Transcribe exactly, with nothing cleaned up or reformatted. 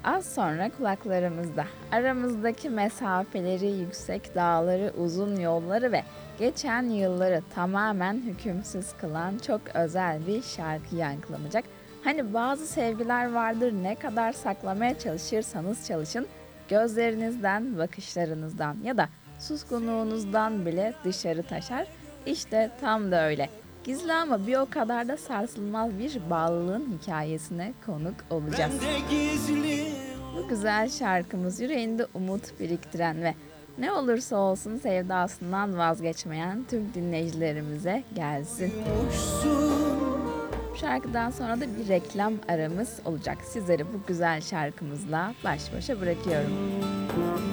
Az sonra kulaklarımızda. Aramızdaki mesafeleri, yüksek dağları, uzun yolları ve geçen yılları tamamen hükümsüz kılan çok özel bir şarkı yankılanacak. Hani bazı sevgiler vardır, ne kadar saklamaya çalışırsanız çalışın, gözlerinizden, bakışlarınızdan ya da suskunluğunuzdan bile dışarı taşar. İşte tam da öyle. Gizli ama bir o kadar da sarsılmaz bir bağlılığın hikayesine konuk olacağız. Ben de gizli. Bu güzel şarkımız yüreğinde umut biriktiren ve ne olursa olsun sevdasından vazgeçmeyen tüm dinleyicilerimize gelsin. Uyumuşsun. Bu şarkıdan sonra da bir reklam aramız olacak. Sizleri bu güzel şarkımızla baş başa bırakıyorum.